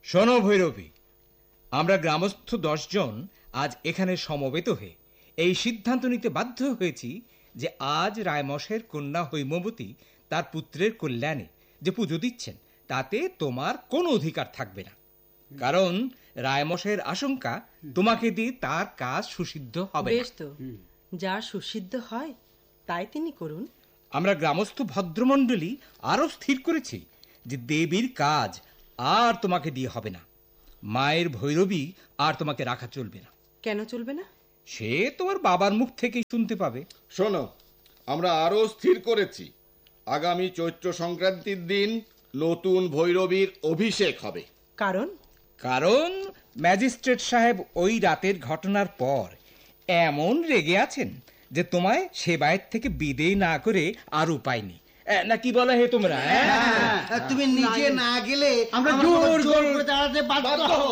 শোনো ভৈরবী, আমরা গ্রামস্থ 10 জন আজ এখানে সমবেত হয়ে এই সিদ্ধান্ত নিতে বাধ্য হয়েছি যে আজ রায়মশের কন্যা হৈমবতী তার পুত্রের কল্যাণে যে পুজো দিচ্ছেন তাতে তোমার কোনো অধিকার থাকবে না। কারণ রায়মশের আশঙ্কা তোমাকে দিয়ে তার কাজ সুসিদ্ধ হবে। বেশ তো, যা সুসিদ্ধ হয় তাই তিনি করুন। আমরা গ্রামস্থ ভদ্রমণ্ডলী আরো স্থির করেছি যে দেবীর কাজ আর তোমাকে দিয়ে হবে না। মায়ের ভৈরবী আর তোমাকে রাখা চলবে না। কেন চলবে না? সে তোমার বাবার মুখ থেকেই শুনতে পাবে। শোনো, আমরা আরো স্থির করেছি আগামী চৈত্র সংক্রান্তির দিন নতুন ভৈরবীর অভিষেক হবে। কারণ ম্যাজিস্ট্রেট সাহেব ওই রাতের ঘটনার পর এমন রেগে আছেন যে তোমায় সেবায়েত থেকে বিদেয় না করে আর উপায় নেই। না কি বলা হে তোমরা? তুমি নিজে না গেলে আমরা জোর করে দাঁড়াতে বাধ্য হব।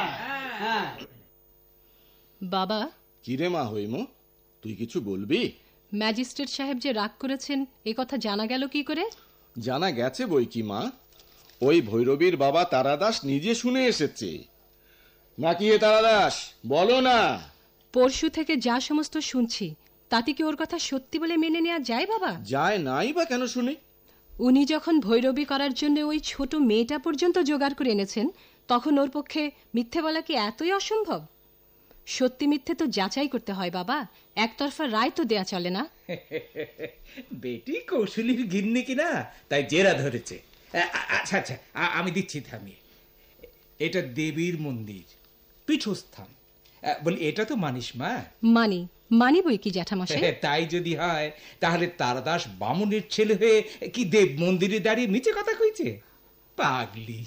বাবা, কিরে মা হৈম, তুই কিছু বলবি? ম্যাজিস্ট্রেট সাহেব যে রাগ করেছেন এ কথা জানা গেল কি করে? জানা গেছে বই কি মা, ওই ভৈরবীর বাবা তারাদাস নিজে শুনে এসেছে। নাকি এ তারাদাস, বলো না। পরশু থেকে যা সমস্ত শুনছি তাতে কি ওর কথা সত্যি বলে মেনে নেওয়া যায় বাবা? যায় নাই বা কেন শুনি? উনি যখন ভৈরবী করার জন্য ওই ছোট মেয়েটা পর্যন্ত জোগাড় করে এনেছেন তখন ওর পক্ষে মিথ্যে বলা কি এতই অসম্ভব? সত্যি মিথ্যে তো যাচাই করতে হয় বাবা, একতরফা রায় তো দেয়া চলে না। বেটি কৌশলীর গিন্নি কিনা তাই জেরা ধরেছে। আচ্ছা আচ্ছা, আমি দিচ্ছি থামিয়ে। এটা দেবীর মন্দির, পীঠস্থান। বলি, এটা তো মানিস মা? মানি বই কি জ্যাঠামশাই। তাই যদি হয় তাহলে তারাদাস বামুনের ছেলে হয়ে কি দেব মন্দিরে দাঁড়িয়ে মিছে কথা কইছে? পাগলি।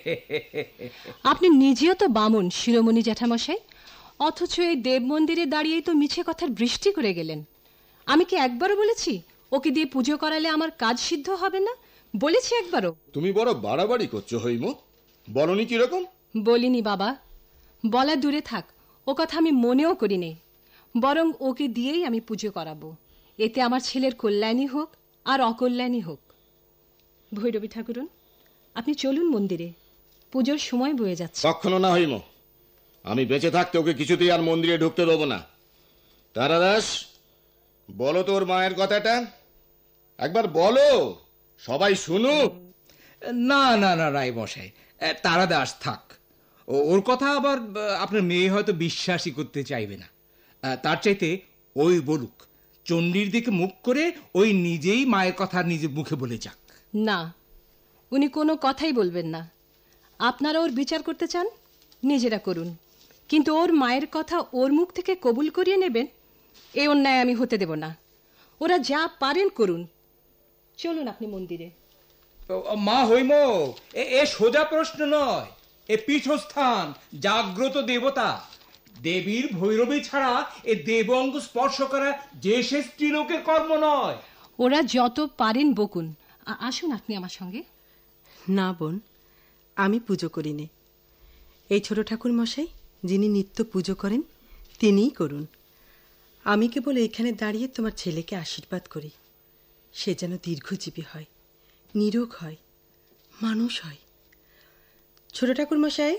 আপনি নিজেও তো বামুন শিরোমণি জ্যাঠামশাই, অথচ এই দেব মন্দিরে দাঁড়িয়েই তো মিছে কথার বৃষ্টি করে গেলেন। আমি কি একবারও বলেছি ওকে দিয়ে পুজো করালে আমার কাজ সিদ্ধ হবে না? বলেছি একবারও? তুমি বড় বাড়াবাড়ি করছো হৈম, বলনি কিরকম? বলিনি বাবা, বলা দূরে থাক, ও কথা আমি মনেও করিনি। বরং ওকে দিয়েই আমি পুজো করাবো, এতে আমার ছেলের কল্যাণী হোক আর অকল্যাণী হোক। ভৈরবী ঠাকুরন, আপনি চলুন মন্দিরে, পুজোর সময় বয়ে যাচ্ছে। কখনো না হৈম, আমি বেঁচে থাকতে ওকে কিছুতেই আর মন্দিরে ঢুকতে দেবো না। তারাদাস, বলো তোর মায়ের কথাটা, একবার বলো, সবাই শুনুক। না না না রায় মশাই, তারাদাস থাক। ওর কথা আবার আপনার মেয়ে হয়তো বিশ্বাসই করতে চাইবে না। তার চাইতে ওই বলুক, চণ্ডীর দিকে মুখ করে ওই নিজেই মায়ের কথা নিজে মুখে বলে যাক। না, উনি কোনো কথাই বলবেন না। আপনারা ওর বিচার করতে চান নিজেরা করুন, কিন্তু ওর মায়ের কথা ওর মুখ থেকে কবুল করিয়ে নেবেন এই অন্যায় আমি হতে দেব না। ওরা যা পারেন করুন, চলুন আপনি মন্দিরে। মা হৈম, এ সোজা প্রশ্ন নয়, এ পীঠস্থান, জাগ্রত দেবতা। দেবীর ভৈরবী ছাড়া এ দেব অঙ্গ স্পর্শ করা যে সে স্ত্রীলোকের কর্ম নয়। ওরা যত পারেন বকুন, আসুন আপনি আমার সঙ্গে। না বোন, আমি পুজো করিনি। এই ছোট ঠাকুর মশাই যিনি নিত্য পুজো করেন তিনিই করুন। আমি কেবল এখানে দাঁড়িয়ে তোমার ছেলেকে আশীর্বাদ করি, সে যেন দীর্ঘজীবী হয়, নিরোগ হয়, মানুষ হয়। ছোট ঠাকুর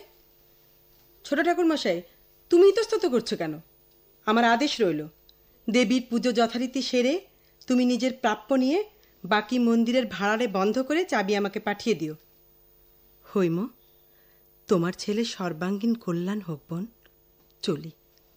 মশাই, তুমি ইতস্তত করছো কেন? আমার আদেশ রইল, দেবীর পুজো যথারীতি সেরে তুমি নিজের প্রাপ্য নিয়ে বাকি মন্দিরের ভাড়ারে বন্ধ করে চাবি আমাকে পাঠিয়ে দিও। হৈম, তোমার ছেলে সর্বাঙ্গীন কল্যাণ হোক বোন। চলি।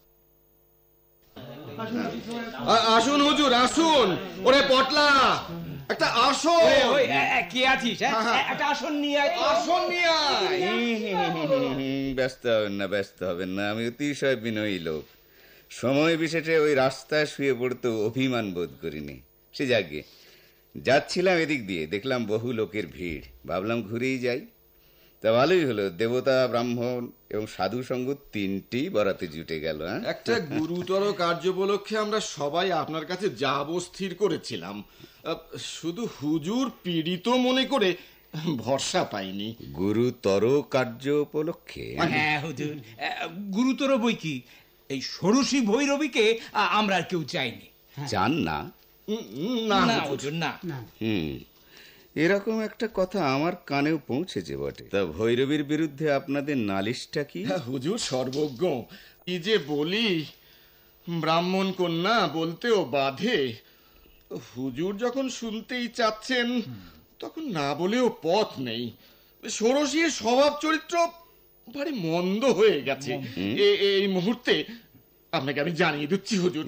আসুন হুজুর, আসুন। ওরে পটলা, একটা আসন। কে আছিস? একটা আসন নিয়ে আয়। আসন নিয়ে আয়। ব্যস্ত হবেন না, আমি অতিশয় বিনয়ী লোক। সময় বিশেষে ওই রাস্তায় শুয়ে পড়তে অভিমান বোধ করিনি। সে যাকে যাচ্ছিলাম এদিক দিয়ে, দেখলাম বহু লোকের ভিড়, ভাবলাম ঘুরেই যাই। তা ভালোই হলো, দেবতা, ব্রাহ্মণ এবং সাধু সঙ্গ তিনটি বরাতে জুটে গেল। একটা গুরুতর কার্য উপলক্ষে আমরা সবাই আপনার কাছে যাব স্থির করেছিলাম, শুধু হুজুর পীড়িত মনে করে ভরসা পাইনি। গুরুতর কার্য উপলক্ষে? হ্যাঁ হুজুর, গুরুতর বই কি, এই ষোড়শী ভৈরবীকে আমরা আর কেউ চাইনি। চান না? না হুজুর, না। এরকম একটা কথা আমার কানেও পৌঁছেছে বটে। তা ভৈরবীর বিরুদ্ধে আপনাদের নালিশটা কি? হুজুর সর্বজ্ঞ, কি যে বলি, ব্রাহ্মণ কন্যা বলতেও বাধে। হুজুর যখন শুনতেই চাচ্ছেন, তখন না বলেও পথ নেই। ষোড়শীর স্বভাব চরিত্র ভারী মন্দ হয়ে গেছে। এই মুহূর্তে আপনাকে আমি জানিয়ে দিচ্ছি হুজুর।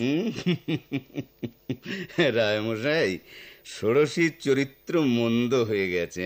রায়মশাই, ষোড়শীর চরিত্র মন্দ হয়ে গেছে,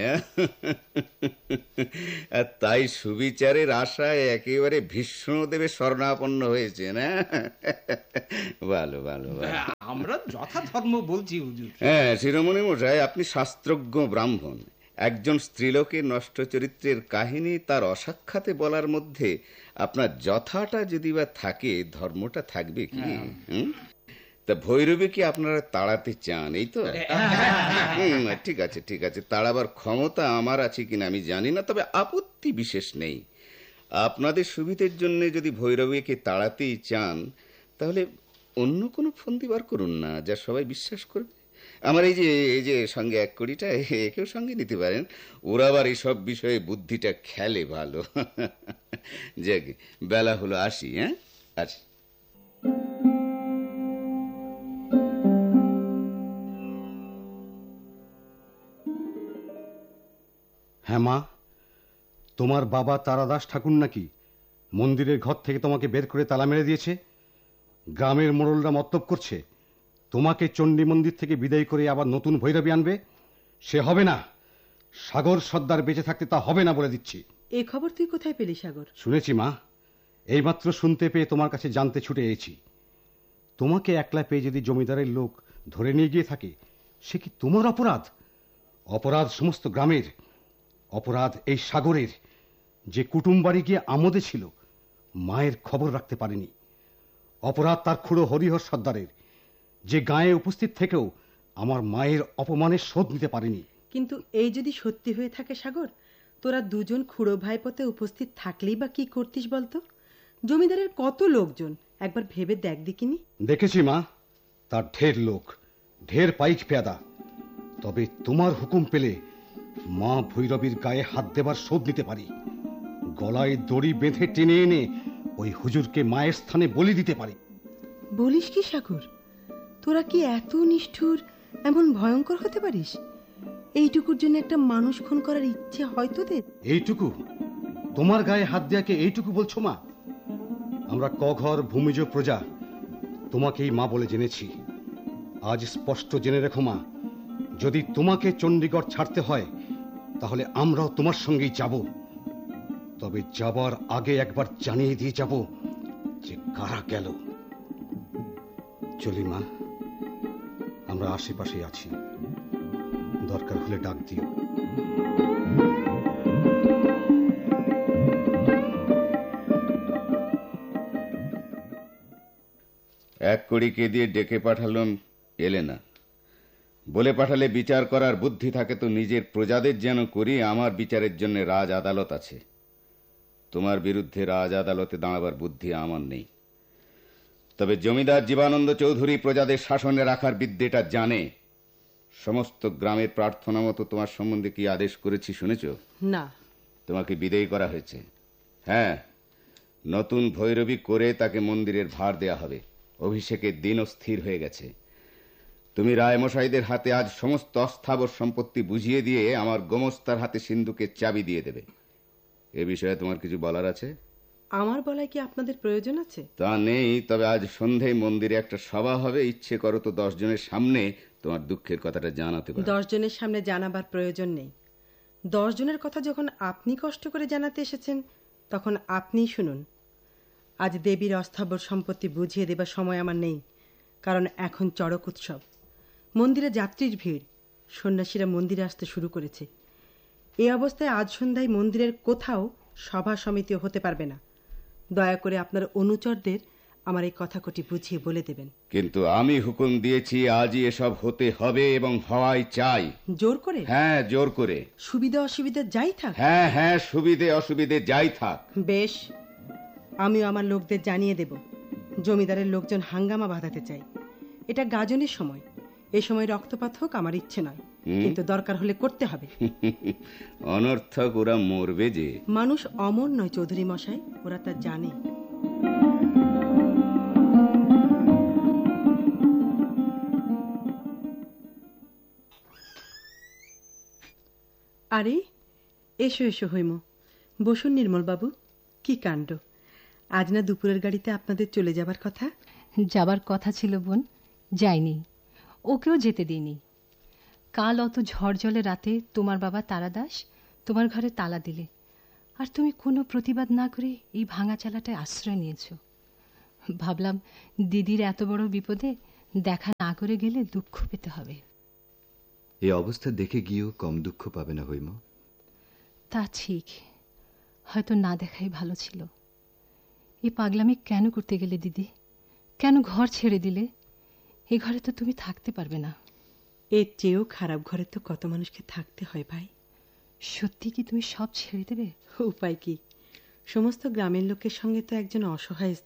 আর তাই সুবিচারের আশায় একেবারে ভীষ্মদেবের শরণাপন্ন হয়েছে না? ভালো ভালো ভালো। আমরা যথাধর্ম বলছি হুজুর। হ্যাঁ শিরোমণি মশাই, আপনি শাস্ত্রজ্ঞ ব্রাহ্মণ। একজন স্ত্রীলোকের নষ্ট চরিত্রের কাহিনী তার অসাক্ষাতে বলার মধ্যে আপনার যথাটা যদি বা থাকে, ধর্মটা থাকবে কি? তা ভৈরবী কি আপনারা তাড়াতে চান, এই তো? ঠিক আছে ঠিক আছে, তাড়াবার ক্ষমতা আমার আছে কিনা আমি জানি না, তবে আপত্তি বিশেষ নেই। আপনাদের সুবিধের জন্য যদি ভৈরবীকে তাড়াতেই চান, তাহলে অন্য কোনো ফন্দি বার করুন না, যা সবাই বিশ্বাস করবে। আমার এই যে সঙ্গে 1 কোটিটা, একেও সঙ্গে নিতে পারেন। ওরা আবার এইসব বিষয়ে বুদ্ধিটা খেলে ভালো। যাক, বেলা হলো, আসি। হ্যাঁ, আসি। হ্যাঁ মা, তোমার বাবা তারাদাস ঠাকুর নাকি মন্দিরের ঘর থেকে তোমাকে বের করে তালা মেরে দিয়েছে? গ্রামের মোড়লরা মতলব করছে তোমাকে চণ্ডী মন্দির থেকে বিদায় করে আবার নতুন ভৈরবী আনবে। সে হবে না। সাগর সর্দার বেঁচে থাকতে তা হবে না বলে দিচ্ছি। এ খবর তুই কোথায় পেলি সাগর? শুনেছি মা, এইমাত্র শুনতে পেয়ে তোমার কাছে জানতে ছুটে এসেছি। তোমাকে একলা পেয়ে যদি জমিদারের লোক ধরে নিয়ে গিয়ে থাকে, সে কি তোমার অপরাধ? অপরাধ সমস্ত গ্রামের, অপরাধ এই সাগরের, যে কুটুম বাড়ি গিয়ে আমোদে ছিল, মায়ের খবর রাখতে পারেনি। অপরাধ তার খুড়ো হরিহর সর্দারের, যে গায়ে উপস্থিত থেকেও আমার মায়ের অপমানের শোধ নিতে পারেনি। কিন্তু এই যদি সত্যি হয়ে থাকে সাগর, তোরা দুজন খুড়ো ভাইপোতে উপস্থিত থাকলেই বা কি করতিস বলতো? জমিদারের কত লোকজন, একবার ভেবে দেখ দেখিনি। দেখেছি মা, তার ঢের লোক, ঢের পাইক পেয়াদা। তবে তোমার হুকুম পেলে মা ভৈরবীর গায়ে হাত দেবার শোধ নিতে পারি। গলায় দড়ি বেঁধে টেনে এনে ওই হুজুরকে মায়ের স্থানে বলি দিতে পারি। বলিস কি সাগর? তোরা কি এত নিষ্ঠুর, এমন ভয়ঙ্কর হতে পারিস? এইটুকুর জন্য একটা মানুষ খুন করার ইচ্ছে হয় তোদের? এইটুকু? তোমার গায়ে হাত দেয়াকে এইটুকু বলছো মা? আমরা কঘর ভূমিজ প্রজা, তোমাকেই মা বলে জেনেছি। আজ স্পষ্ট জেনে রেখো মা, যদি তোমাকে চণ্ডীগড় ছাড়তে হয়, তাহলে আমরাও তোমার সঙ্গেই যাব। তবে যাবার আগে একবার জানিয়ে দিয়ে যাব যে কারা গেল। চলি মা, আমরা আশেপাশে আছি, দরকার হলে ডাক দিও। এক কড়িকে দিয়ে ডেকে পাঠালাম, এলে না। বলে পাঠালে বিচার করার বুদ্ধি থাকে তো নিজের প্রজাদের যেন করি। আমার বিচারের জন্য রাজ আদালত আছে, তোমার বিরুদ্ধে রাজ আদালতে দাঁড়াবার বুদ্ধি আমার নেই। তবে জমিদার জীবানন্দ চৌধুরী প্রজাদের শাসনে রাখার বিদ্যেটা জানে। সমস্ত গ্রামের প্রার্থনা মতো তোমার সম্বন্ধে কি আদেশ করেছি শুনেছ? না। তোমাকে বিদায় করা হয়েছে। হ্যাঁ, নতুন ভৈরবী করে তাকে মন্দিরের ভার দেয়া হবে। অভিষেকের দিনও স্থির হয়ে গেছে। তুমি রায়মশাইদের হাতে আজ সমস্ত অস্থাবর সম্পত্তি বুঝিয়ে দিয়ে আমার গোমস্তার হাতে সিন্ধুকের চাবি দিয়ে দেবে। এ বিষয়ে তোমার কিছু বলার আছে? আমার বলায় কি আপনাদের প্রয়োজন আছে? তা নেই, তবে আজ সন্ধ্যায় মন্দিরে একটা সভা হবে। ইচ্ছে করো তো 10 জনের সামনে তোমার দুঃখের কথাটা জানাতে পারো। 10 জনের সামনে জানাবার প্রয়োজন নেই। 10 জনের কথা যখন আপনি কষ্ট করে জানাতে এসেছেন, তখন আপনিই শুনুন। আজ দেবীর অস্থাবর সম্পত্তি বুঝিয়ে দেবার সময় আমার নেই, কারণ এখন চড়ক উৎসব। মন্দিরে যাত্রীর ভিড়, সন্ন্যাসীরা মন্দিরে আসতে শুরু করেছে। এই অবস্থায় আজ সন্ধ্যায় মন্দিরের কোথাও সভা সমিতিও হতে পারবে না। দয়া করে আপনার অনুচরদের আমার এই কথা কটি বুঝিয়ে বলে দেবেন। কিন্তু আমি হুকুম দিয়েছি আজই এসব হতে হবে এবং হওয়াই চাই। জোর করে? হ্যাঁ, জোর করে। সুবিধা অসুবিধা যাই থাক? হ্যাঁ হ্যাঁ, সুবিধে অসুবিধে যাই থাক। বেশ, আমিও আমার লোকদের জানিয়ে দেব। জমিদারের লোকজন হাঙ্গামা বাঁধাতে চাই। এটা গাজনের সময়, এ সময় রক্তপাত হোক আমার ইচ্ছে নয়। কিন্তু দরকার হলে করতে হবে। অনর্থক ওরা মরবে যে। মানুষ অমর নয় চৌধুরী মশাই, ওরা তা জানে। আরে এসো এসো হৈম, বসুন নির্মলবাবু। কি কাণ্ড, আজ না দুপুরের গাড়িতে আপনাদের চলে যাবার কথা? যাবার কথা ছিল বোন, যাইনি, ওকেও যেতে দিইনি। কাল অত ঝড় জলে রাতে তোমার বাবা তারাদাস তোমার ঘরে তালা দিলে, আর তুমি কোনো প্রতিবাদ না করে এই ভাঙা চালাটায় আশ্রয় নিয়েছ। ভাবলাম দিদির এত বড় বিপদে দেখা না করে গেলে দুঃখ পেতে হবে। এই অবস্থা দেখে গিয়েও কম দুঃখ পাবে না হৈম। তা ঠিক, হয়তো না দেখাই ভালো ছিল। এই পাগলামি কেন করতে গেলে দিদি? কেন ঘর ছেড়ে দিলে? এ ঘরে তো তুমি থাকতে পারবে না। এর চেয়েও খারাপ ঘরে তো কত মানুষকে থাকতে হয় ভাই। সত্যি কি তুমি সব ছেড়ে দেবে? উপায় কি, সমস্ত গ্রামের লোকের সঙ্গে তো একজন অসহায়